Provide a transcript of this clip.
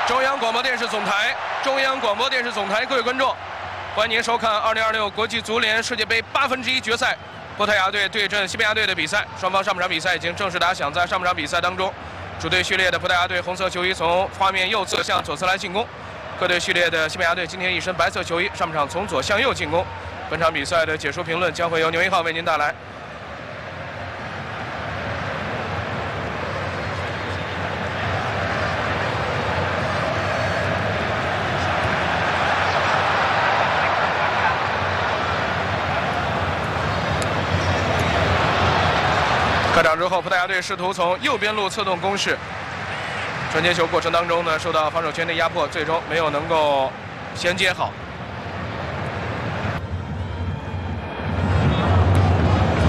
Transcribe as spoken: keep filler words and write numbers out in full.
中央广播电视总台，中央广播电视总台，各位观众，欢迎您收看二零二六国际足联世界杯八分之一决赛，葡萄牙队对阵西班牙队的比赛。双方上半场比赛已经正式打响，在上半场比赛当中，主队序列的葡萄牙队红色球衣从画面右侧向左侧来进攻，客队序列的西班牙队今天一身白色球衣，上半场从左向右进攻。本场比赛的解说评论将会由牛一号为您带来。 开场之后，葡萄牙队试图从右边路策动攻势，传接球过程当中呢，受到防守圈的压迫，最终没有能够衔接好。